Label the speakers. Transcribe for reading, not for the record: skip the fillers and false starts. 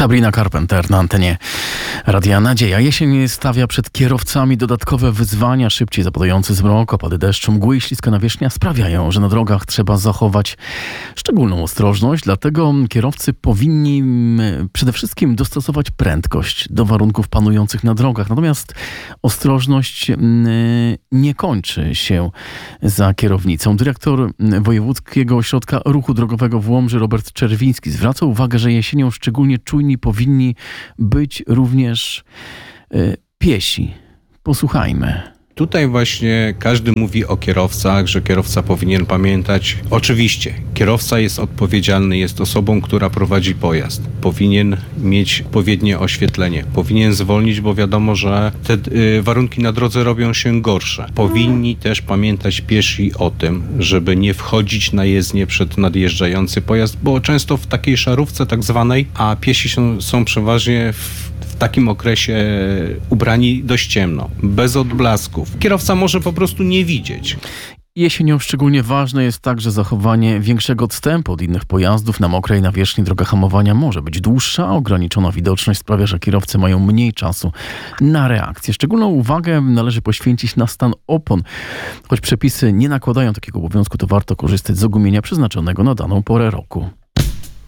Speaker 1: Sabrina Carpenter na antenie Radia Nadzieja. Jesień stawia przed kierowcami dodatkowe wyzwania. Szybciej zapadający zmrok, opady deszczu, mgły i śliska nawierzchnia sprawiają, że na drogach trzeba zachować szczególną ostrożność. Dlatego kierowcy powinni przede wszystkim dostosować prędkość do warunków panujących na drogach. Natomiast ostrożność nie kończy się za kierownicą. Dyrektor Wojewódzkiego Ośrodka Ruchu Drogowego w Łomży Robert Czerwiński zwraca uwagę, że jesienią szczególnie czujni powinni być również piesi. Posłuchajmy.
Speaker 2: Tutaj właśnie każdy mówi o kierowcach, że kierowca powinien pamiętać. Oczywiście, kierowca jest odpowiedzialny, jest osobą, która prowadzi pojazd. Powinien mieć odpowiednie oświetlenie. Powinien zwolnić, bo wiadomo, że te warunki na drodze robią się gorsze. Powinni też pamiętać piesi o tym, żeby nie wchodzić na jezdnię przed nadjeżdżający pojazd, bo często w takiej szarówce tak zwanej, a piesi są przeważnie w takim okresie ubrani dość ciemno, bez odblasków. Kierowca może po prostu nie widzieć.
Speaker 1: Jesienią szczególnie ważne jest także zachowanie większego odstępu od innych pojazdów. Na mokrej nawierzchni droga hamowania może być dłuższa, a ograniczona widoczność sprawia, że kierowcy mają mniej czasu na reakcję. Szczególną uwagę należy poświęcić na stan opon. Choć przepisy nie nakładają takiego obowiązku, to warto korzystać z ogumienia przeznaczonego na daną porę roku.